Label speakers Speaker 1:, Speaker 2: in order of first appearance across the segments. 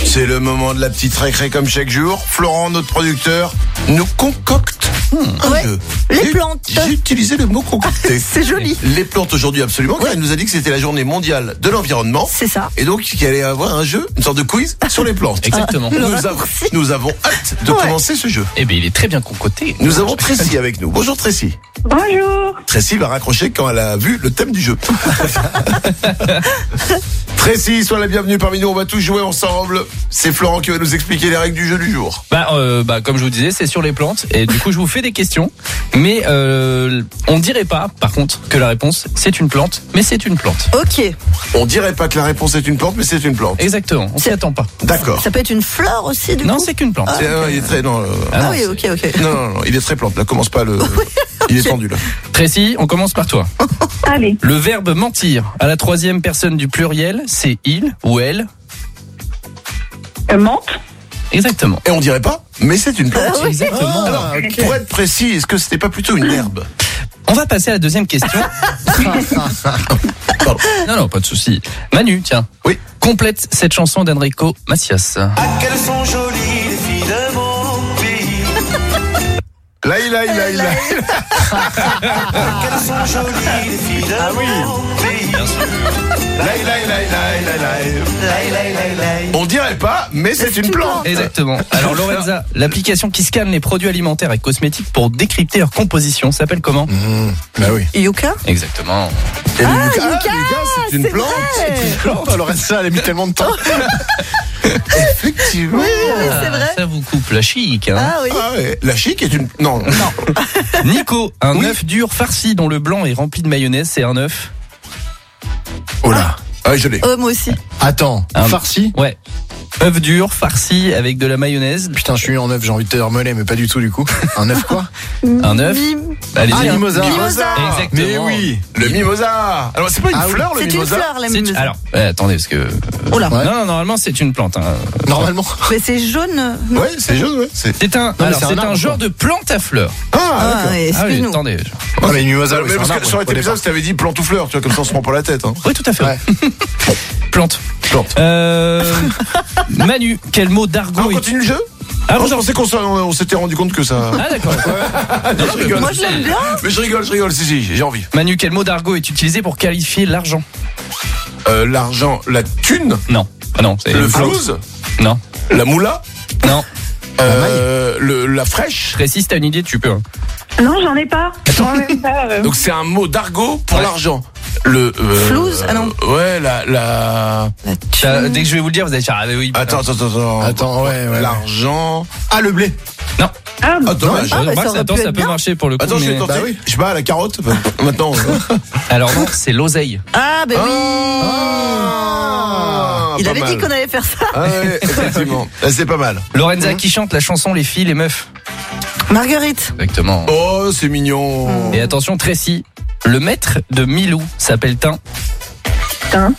Speaker 1: C'est le moment de la petite récré comme chaque jour. Florent, notre producteur, nous concocte un jeu.
Speaker 2: Les plantes.
Speaker 1: J'ai utilisé le mot concocter.
Speaker 2: C'est joli.
Speaker 1: Les plantes aujourd'hui, absolument. Car il nous a dit que c'était la journée mondiale de l'environnement.
Speaker 2: C'est ça.
Speaker 1: Et donc qu'il allait avoir un jeu, une sorte de quiz sur les plantes.
Speaker 3: Exactement.
Speaker 1: Nous avons hâte de commencer ce jeu.
Speaker 3: Eh bien, il est très bien concoté.
Speaker 1: Nous avons Tracy avec nous. Bonjour Tracy.
Speaker 4: Bonjour.
Speaker 1: Tracy va raccrocher quand elle a vu le thème du jeu. Tracy, sois la bienvenue parmi nous. On va tous jouer ensemble. C'est Florent qui va nous expliquer les règles du jeu du jour.
Speaker 3: Comme je vous disais, c'est sur les plantes. Et du coup, je vous fais des questions. Mais on ne dirait pas, par contre, que la réponse, c'est une plante. Mais c'est une plante.
Speaker 2: Ok.
Speaker 1: On dirait pas que la réponse est une plante, mais c'est une plante.
Speaker 3: Exactement. On s'y attend pas.
Speaker 1: D'accord.
Speaker 2: Ça peut être une fleur aussi, du coup.
Speaker 3: Non, c'est qu'une plante.
Speaker 1: Il est très... Non,
Speaker 2: Ah oui, ok.
Speaker 1: non, il est très plante. Là, commence pas le... Il est tendu, là.
Speaker 3: Tracy, on commence par toi.
Speaker 4: Allez.
Speaker 3: Le verbe mentir à la troisième personne du pluriel, c'est il ou elle.
Speaker 4: Menthe.
Speaker 3: Exactement.
Speaker 1: Et on dirait pas, mais c'est une plante.
Speaker 2: Ah oui.
Speaker 3: Exactement.
Speaker 1: Alors, pour être précis, est-ce que c'était pas plutôt une herbe?
Speaker 3: On va passer à la deuxième question.
Speaker 1: Pardon.
Speaker 3: Non, pas de souci. Manu, tiens.
Speaker 1: Oui.
Speaker 3: Complète cette chanson d'Enrico Macias.
Speaker 5: Ah, qu'elles sont jolies les filles de mon pays.
Speaker 1: Là.
Speaker 5: Qu'elles sont jolies les filles de mon pays.
Speaker 3: Bien sûr.
Speaker 1: On dirait pas, mais c'est une plante.
Speaker 3: Exactement. Alors Lorenza, l'application qui scanne les produits alimentaires et cosmétiques pour décrypter leur composition s'appelle comment?
Speaker 1: Bah oui.
Speaker 2: Yuka.
Speaker 3: Exactement.
Speaker 1: Et le Yucca,
Speaker 2: Yucca,
Speaker 1: c'est une plante.
Speaker 2: vrai.
Speaker 1: C'est une plante. Alors ça, elle a mis tellement de temps. Effectivement.
Speaker 2: Oui, c'est vrai.
Speaker 3: Ça vous coupe la chic. Hein.
Speaker 2: Ah oui.
Speaker 1: Ah ouais. La chic est une... Non.
Speaker 3: Nico, un
Speaker 1: Oui.
Speaker 3: œuf dur farci dont le blanc est rempli de mayonnaise, c'est un œuf.
Speaker 1: Oh là. Ah, je l'ai.
Speaker 2: Moi aussi.
Speaker 6: Attends,
Speaker 3: Un-
Speaker 6: farci.
Speaker 3: Ouais. œuf dur farci avec de la mayonnaise.
Speaker 6: Putain, je suis en œuf, j'ai envie de te harmeler, mais pas du tout du coup. Un œuf quoi?
Speaker 3: Un œuf. Allez-y.
Speaker 6: Ah, mimosa.
Speaker 3: Exactement.
Speaker 6: Mais oui.
Speaker 1: Le mimosa. Alors, c'est pas une
Speaker 6: Ah oui.
Speaker 1: fleur, le
Speaker 2: C'est une
Speaker 1: mimosa?
Speaker 2: fleur, la
Speaker 3: C'est-
Speaker 2: mimosa.
Speaker 3: Alors, attendez, parce que...
Speaker 2: Oh là.
Speaker 6: Ouais.
Speaker 3: Non, normalement, c'est une plante. Hein.
Speaker 6: Normalement.
Speaker 2: Mais c'est jaune. non
Speaker 1: Ouais, c'est jaune, ouais. C'est...
Speaker 3: C'est un,
Speaker 6: mais
Speaker 3: alors,
Speaker 6: c'est un
Speaker 3: c'est un
Speaker 6: arbre,
Speaker 3: genre
Speaker 6: quoi.
Speaker 3: de plante à fleurs.
Speaker 1: Ah,
Speaker 2: Ah,
Speaker 1: d'accord.
Speaker 2: ouais,
Speaker 3: Ah oui,
Speaker 2: excuse-nous.
Speaker 3: attendez.
Speaker 6: Ah, mais mimosa,
Speaker 1: Mais
Speaker 6: c'est
Speaker 1: parce
Speaker 6: un
Speaker 1: que
Speaker 6: arbre,
Speaker 1: ça aurait été
Speaker 6: au
Speaker 1: bizarre
Speaker 6: départ.
Speaker 1: si t'avais dit plante ou fleur, tu vois, comme ça on se prend pas la tête. Hein.
Speaker 3: Oui, tout à fait.
Speaker 6: Ouais.
Speaker 3: Plante.
Speaker 1: Plante.
Speaker 3: Manu, quel mot d'argot
Speaker 1: Ah, on
Speaker 3: est...
Speaker 1: continue le jeu?
Speaker 3: Ah,
Speaker 1: Je pensais on s'était rendu compte que ça...
Speaker 3: Ah, d'accord.
Speaker 1: Non, je rigole.
Speaker 2: Moi, je l'aime bien.
Speaker 1: Mais je rigole, si, j'ai envie.
Speaker 3: Manu, quel mot d'argot est utilisé pour qualifier l'argent?
Speaker 1: L'argent, la thune,
Speaker 3: Non. Ah non, c'est
Speaker 1: le flouze,
Speaker 3: Non.
Speaker 1: la moula,
Speaker 3: Non.
Speaker 1: la fraîche.
Speaker 3: Précise, t'as une idée, tu peux. Hein.
Speaker 4: Non, j'en ai pas. J'en ai même pas.
Speaker 1: Donc c'est un mot d'argot pour
Speaker 3: Ouais.
Speaker 1: l'argent. Le
Speaker 2: Flouze, ah non.
Speaker 1: Ouais, la
Speaker 2: La thune.
Speaker 3: Dès que je vais vous le dire, vous allez dire ah oui.
Speaker 1: Attends.
Speaker 6: Attends, ouais.
Speaker 1: L'argent.
Speaker 6: Ah, le blé.
Speaker 3: Non.
Speaker 4: Ah,
Speaker 1: Ah, dommage.
Speaker 2: Ah, bah, ça aurait
Speaker 3: Attends,
Speaker 2: pu
Speaker 3: ça
Speaker 2: être
Speaker 3: peut
Speaker 2: bien.
Speaker 3: marcher pour le coup.
Speaker 1: Attends, je vais
Speaker 3: mais...
Speaker 1: tenter.
Speaker 6: Bah oui.
Speaker 1: Je sais pas, la carotte. Maintenant.
Speaker 3: Alors non, c'est l'oseille.
Speaker 2: Ah, ben oui. Il
Speaker 1: pas
Speaker 2: avait
Speaker 1: mal.
Speaker 2: dit qu'on allait faire ça.
Speaker 1: Ah ouais, effectivement. C'est pas mal.
Speaker 3: Lorenza qui chante la chanson Les filles, les meufs.
Speaker 2: Marguerite.
Speaker 3: Exactement.
Speaker 1: Oh, c'est mignon.
Speaker 3: Et attention, Tracy, le maître de Milou s'appelle Tin.
Speaker 4: putain.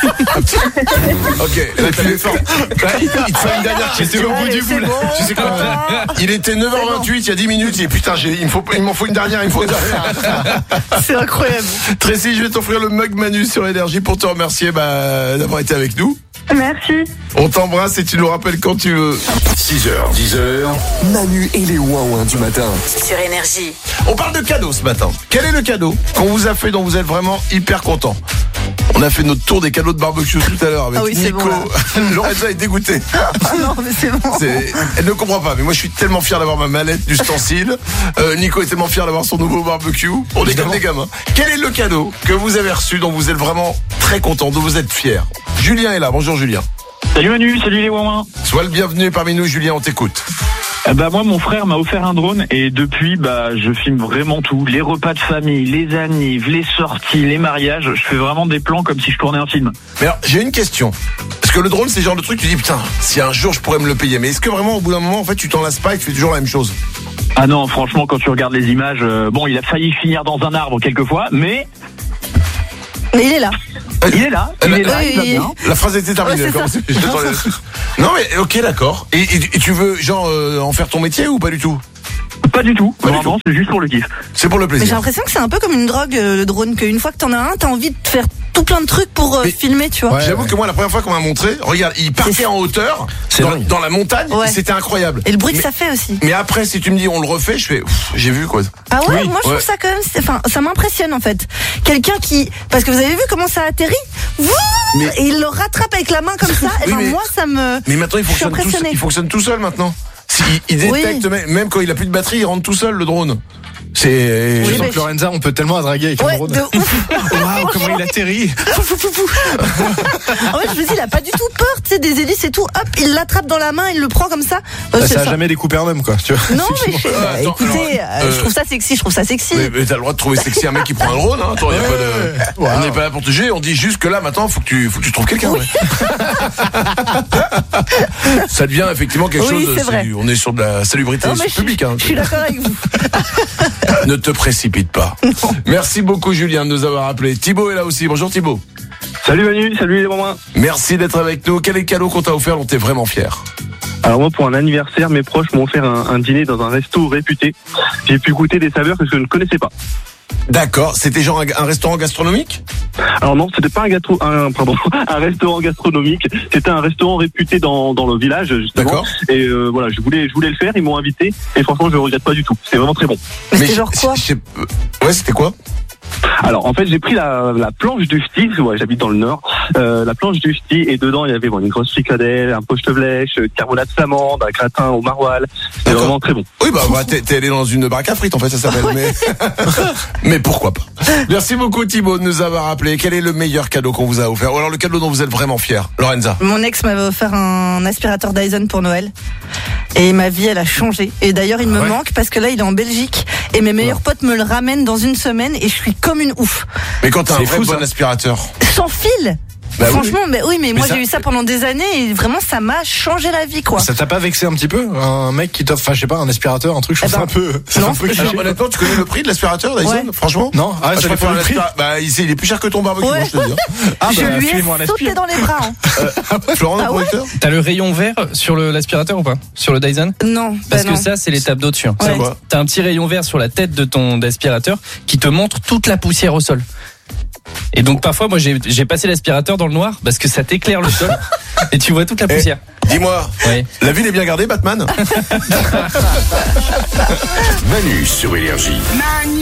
Speaker 1: Ok, là tu es fort. Là, il te fait une dernière question.
Speaker 2: Allez, c'est bon.
Speaker 1: Tu sais quoi? Il était 9h28 il y a 10 minutes et putain, il m'en faut une dernière.
Speaker 2: C'est incroyable.
Speaker 1: Tracy, je vais t'offrir le mug Manu sur Énergie pour te remercier d'avoir été avec nous.
Speaker 4: Merci.
Speaker 1: On t'embrasse et tu nous rappelles quand tu veux.
Speaker 7: 6h, 10h, Manu et les ouin-ouin du matin.
Speaker 8: Sur Énergie.
Speaker 1: On parle de cadeaux ce matin. Quel est le cadeau qu'on vous a fait dont vous êtes vraiment hyper content? On a fait notre tour des cadeaux de barbecue tout à l'heure avec
Speaker 2: Ah oui, c'est
Speaker 1: Nico.
Speaker 2: bon, là.
Speaker 1: Lorenza est dégoûtée.
Speaker 2: Ah non, mais c'est bon.
Speaker 1: Elle ne comprend pas, mais moi je suis tellement fier d'avoir ma mallette d'ustensile. Nico est tellement fier d'avoir son nouveau barbecue. On est comme des gamins. Quel est le cadeau que vous avez reçu dont vous êtes vraiment très content, dont vous êtes fier? Julien est là. Bonjour Julien.
Speaker 9: Salut Manu, salut les ouin-ouin.
Speaker 1: Sois le bienvenu parmi nous Julien, on t'écoute.
Speaker 9: Moi mon frère m'a offert un drone et depuis je filme vraiment tout, les repas de famille, les annives, les sorties, les mariages, je fais vraiment des plans comme si je tournais un film.
Speaker 1: Mais alors j'ai une question. Parce que le drone c'est le genre de truc tu dis putain, si un jour je pourrais me le payer. Mais est-ce que vraiment au bout d'un moment en fait tu t'en lasses pas et tu fais toujours la même chose?
Speaker 9: Ah non, franchement quand tu regardes les images, il a failli finir dans un arbre quelquefois, mais
Speaker 2: Mais il est là.
Speaker 9: il est là, il va bien.
Speaker 1: La phrase était terminée.
Speaker 2: Ouais, c'est
Speaker 1: d'accord.
Speaker 2: ça.
Speaker 1: Je t'attendais là-dessus. Non mais ok d'accord. Et tu veux genre en faire ton métier ou pas du tout?
Speaker 9: Pas du tout,
Speaker 1: Pas du
Speaker 9: vraiment c'est juste pour le kiff.
Speaker 1: C'est pour le
Speaker 2: Mais j'ai
Speaker 1: plaisir.
Speaker 2: l'impression que c'est un peu comme une drogue, le drone, qu'une fois que t'en as un, t'as envie de faire tout plein de trucs pour
Speaker 1: Mais-
Speaker 2: filmer, tu vois.
Speaker 6: Ouais.
Speaker 1: J'avoue que moi, la première fois qu'on m'a montré, regarde, il partait en hauteur, dans la montagne,
Speaker 2: Ouais.
Speaker 1: c'était incroyable.
Speaker 2: Et le bruit que
Speaker 1: Mais-
Speaker 2: ça fait aussi.
Speaker 1: Mais après, si tu me dis on le refait, je fais, j'ai vu quoi.
Speaker 2: Ah ouais,
Speaker 1: Oui,
Speaker 2: moi je
Speaker 1: ouais.
Speaker 2: trouve ça quand même, enfin, ça m'impressionne en fait. Quelqu'un qui, parce que vous avez vu comment ça atterrit, Wouh
Speaker 1: Mais-
Speaker 2: et il le rattrape avec la main comme ça. Et
Speaker 1: Oui,
Speaker 2: ben
Speaker 1: mais-
Speaker 2: moi ça me.
Speaker 1: Mais maintenant,
Speaker 2: Je suis impressionnée.
Speaker 1: il fonctionne tout seul maintenant. Il détecte, même quand il a plus de batterie, il rentre tout seul le drone. C'est.
Speaker 2: Oui,
Speaker 6: Je sens
Speaker 2: mais
Speaker 6: que Lorenza, on peut tellement la draguer avec un
Speaker 2: Ouais,
Speaker 6: drone.
Speaker 2: de ouf.
Speaker 6: Waouh, comment il atterrit.
Speaker 2: En fait, je me dis, il a pas du tout peur, tu sais, des hélices et tout. Hop, il l'attrape dans la main, il le prend comme ça. C'est
Speaker 6: Ça a
Speaker 2: ça.
Speaker 6: jamais découpé un homme, quoi. Tu vois.
Speaker 2: Non, mais
Speaker 1: Attends,
Speaker 2: écoutez,
Speaker 1: alors,
Speaker 2: je trouve ça sexy, je trouve ça sexy.
Speaker 1: Mais t'as le droit de trouver sexy un mec qui prend un drone, hein. Attends, y a pas de...
Speaker 6: Wow.
Speaker 1: On n'est pas là pour te juger, on dit juste que là, maintenant, faut que tu trouves quelqu'un. Ouais. Ça devient effectivement quelque
Speaker 2: Oui,
Speaker 1: chose.
Speaker 2: c'est vrai.
Speaker 1: On est sur de la salubrité
Speaker 2: Non, mais
Speaker 1: publique, hein.
Speaker 2: je suis d'accord avec vous.
Speaker 1: Ne te précipite pas. Merci beaucoup, Julien, de nous avoir appelé. Thibaut est là aussi. Bonjour, Thibaut.
Speaker 9: Salut Manu, salut les mamans.
Speaker 1: Merci d'être avec nous. Quel est le cadeau qu'on t'a offert dont t'es vraiment fier?
Speaker 9: Alors moi, pour un anniversaire, mes proches m'ont offert un dîner dans un resto réputé. J'ai pu goûter des saveurs que je ne connaissais pas.
Speaker 1: D'accord. C'était genre un restaurant gastronomique?
Speaker 9: Alors non, c'était pas un restaurant gastronomique. C'était un restaurant réputé dans le village justement.
Speaker 1: D'accord.
Speaker 9: Et voilà, je voulais le faire. Ils m'ont invité et franchement, je le regrette pas du tout. C'était vraiment très bon.
Speaker 2: Mais c'est genre quoi?
Speaker 1: Ouais, c'était quoi?
Speaker 9: Alors en fait, j'ai pris la planche du ch'ti. Ouais, j'habite dans le Nord. La planche du ch'ti et dedans il y avait une grosse fricadelle, un poche de flèche, carbonate flamande, un gratin au maroilles. C'était
Speaker 1: D'accord.
Speaker 9: vraiment très bon.
Speaker 1: Oui, bah, t'es allé dans une baraque à frites, en fait, ça s'appelle. Mais pourquoi pas. Merci beaucoup, Thibaut, de nous avoir appelé. Quel est le meilleur cadeau qu'on vous a offert? Ou alors le cadeau dont vous êtes vraiment fier? Lorenza.
Speaker 2: Mon ex m'avait offert un aspirateur Dyson pour Noël. Et ma vie, elle a changé. Et d'ailleurs, il me
Speaker 1: ouais
Speaker 2: manque parce que là, il est en Belgique. Et mes meilleurs potes me le ramènent dans une semaine et je suis comme une ouf.
Speaker 1: Mais quand t'as un
Speaker 6: C'est
Speaker 1: vrai
Speaker 6: fou,
Speaker 1: bon
Speaker 6: ça.
Speaker 1: aspirateur.
Speaker 2: Sans fil.
Speaker 1: Bah
Speaker 2: Franchement, mais moi
Speaker 6: ça-
Speaker 2: j'ai eu ça pendant des années et vraiment ça m'a changé la vie, quoi.
Speaker 6: Ça t'a pas vexé un petit peu? Un mec qui t'offre, enfin, je sais pas, un aspirateur, un truc, je trouve ça un peu, c'est
Speaker 2: non,
Speaker 6: un peu
Speaker 2: je-
Speaker 1: Alors,
Speaker 6: cliché.
Speaker 1: honnêtement, tu connais le prix de l'aspirateur, Dyson?
Speaker 2: Ouais.
Speaker 1: Franchement?
Speaker 6: Non? Ah,
Speaker 1: je
Speaker 6: ça
Speaker 1: préfère
Speaker 6: dépend du prix.
Speaker 1: Bah, il est plus cher que ton barbecue,
Speaker 2: Ouais.
Speaker 1: moi, je te dis.
Speaker 6: Ah,
Speaker 2: je
Speaker 6: bah,
Speaker 2: lui ai
Speaker 6: filez-moi un
Speaker 2: sauté
Speaker 6: aspire.
Speaker 2: dans les bras. Hein.
Speaker 1: Florent, le
Speaker 2: Ah ouais
Speaker 1: producteur?
Speaker 3: T'as le rayon vert sur l'aspirateur ou pas? Sur le Dyson?
Speaker 2: Non,
Speaker 3: Parce
Speaker 2: bah non.
Speaker 3: que ça, c'est l'étape d'au-dessus.
Speaker 2: Ouais.
Speaker 1: quoi?
Speaker 3: T'as un petit rayon vert sur la tête de ton aspirateur qui te montre toute la poussière au sol. Et donc parfois, moi, j'ai passé l'aspirateur dans le noir parce que ça t'éclaire le sol et tu vois toute la poussière.
Speaker 1: Dis-moi,
Speaker 3: Ouais.
Speaker 1: la ville est bien gardée, Batman?
Speaker 7: Manu sur Énergie.